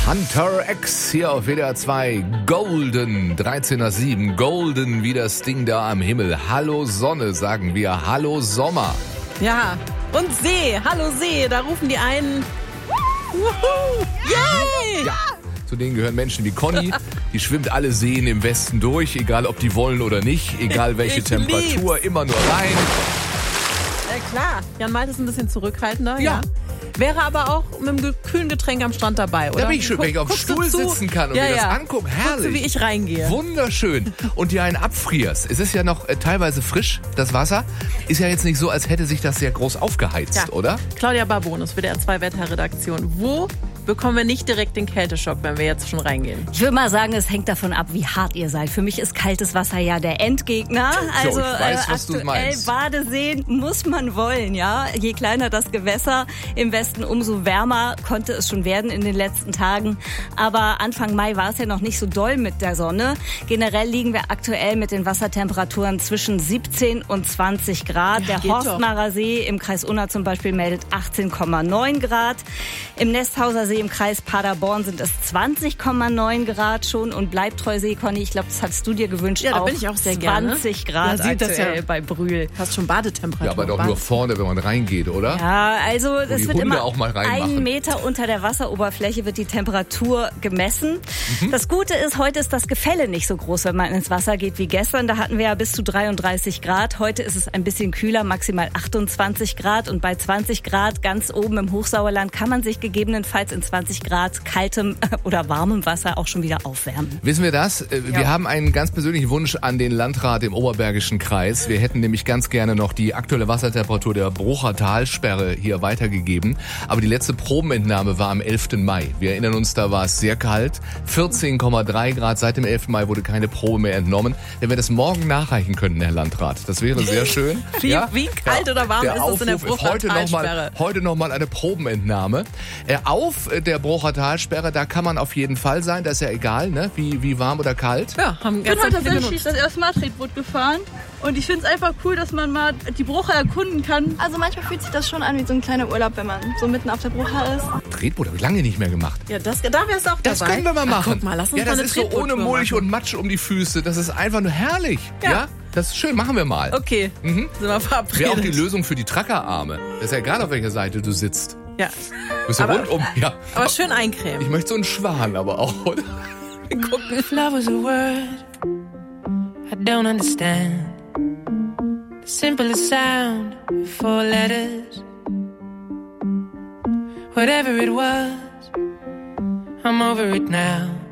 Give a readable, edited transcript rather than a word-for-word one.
Hunter X hier auf WDR 2. Golden, 13:07. Golden wie das Ding da am Himmel. Hallo Sonne, sagen wir. Hallo Sommer. Ja, und See. Hallo See. Da rufen die einen. Wuhu! Yay! Ja. Zu denen gehören Menschen wie Conny. Die schwimmt alle Seen im Westen durch, egal ob die wollen oder nicht, egal welche Temperatur, immer nur rein. Klar, Jan Malte ist ein bisschen zurückhaltender. Ja. Wäre aber auch mit einem kühlen Getränk am Strand dabei, oder? Da bin ich schön, wenn ich auf dem Stuhl sitzen kann und mir das angucken. Herrlich. Guckst du, wie ich reingehe. Wunderschön. Und dir einen abfrierst. Es ist ja noch teilweise frisch, das Wasser. Ist ja jetzt nicht so, als hätte sich das sehr groß aufgeheizt, oder? Claudia Barbonus, WDR 2 Wetterredaktion. Wo bekommen wir nicht direkt den Kälteschock, wenn wir jetzt schon reingehen? Ich würde mal sagen, es hängt davon ab, wie hart ihr seid. Für mich ist kaltes Wasser ja der Endgegner. Also ich weiß, was du aktuell meinst. Badeseen muss man wollen, ja. Je kleiner das Gewässer im Westen, umso wärmer konnte es schon werden in den letzten Tagen. Aber Anfang Mai war es ja noch nicht so doll mit der Sonne. Generell liegen wir aktuell mit den Wassertemperaturen zwischen 17 und 20 Grad. Der Horstmarer See im Kreis Unna zum Beispiel meldet 18,9 Grad. Im Nesthauser See im Kreis Paderborn sind es 20,9 Grad schon und Bleibtreusee, Conny, ich glaube, das hattest du dir gewünscht. Ja, da bin ich auch sehr gerne. 20 Grad sieht das aktuell bei Brühl. Fast schon Badetemperatur. Ja, aber doch nur vorne, wenn man reingeht, oder? Ja, also das die wird Hunde immer auch mal reinmachen. 1 Meter unter der Wasseroberfläche wird die Temperatur gemessen. Das Gute ist, heute ist das Gefälle nicht so groß, wenn man ins Wasser geht wie gestern. Da hatten wir ja bis zu 33 Grad. Heute ist es ein bisschen kühler, maximal 28 Grad. Und bei 20 Grad ganz oben im Hochsauerland kann man sich gegebenenfalls in 20 Grad kaltem oder warmem Wasser auch schon wieder aufwärmen. Wissen wir das? Wir haben einen ganz persönlichen Wunsch an den Landrat im Oberbergischen Kreis. Wir hätten nämlich ganz gerne noch die aktuelle Wassertemperatur der Brucher Talsperre hier weitergegeben. Aber die letzte Probenentnahme war am 11. Mai. Wir erinnern uns, da war es sehr kalt. 14,3 Grad. Seit dem 11. Mai wurde keine Probe mehr entnommen. Wenn wir das morgen nachreichen könnten, Herr Landrat, das wäre sehr schön. Wie kalt oder warm ist das in der Brucher Talsperre? Heute nochmal eine Probenentnahme. Auf der Brucher Talsperre, da kann man auf jeden Fall sein. Das ist ja egal, ne? Wie warm oder kalt. Ja, haben ich bin heute tatsächlich das erste Mal Tretboot gefahren. Und ich finde es einfach cool, dass man mal die Brucher erkunden kann. Also manchmal fühlt sich das schon an wie so ein kleiner Urlaub, wenn man so mitten auf der Brucher ist. Tretboot habe ich lange nicht mehr gemacht. Ja, da wär's auch dabei. Das können wir mal machen. Guck mal, lass uns ja, das ist so ohne Mulch und Matsch um die Füße. Das ist einfach nur herrlich. Ja? Das ist schön, machen wir mal. Okay, sind wir verabredet. Wäre auch die Lösung für die Trackerarme. Das ist ja egal, auf welcher Seite du sitzt. Ja. Bist du rundum? Ja. Aber schön eincremen. Ich möchte so einen Schwan aber auch, oder? Wir gucken. If love was a word I don't understand. The simplest sound, 4 letters. Whatever it was, I'm over it now.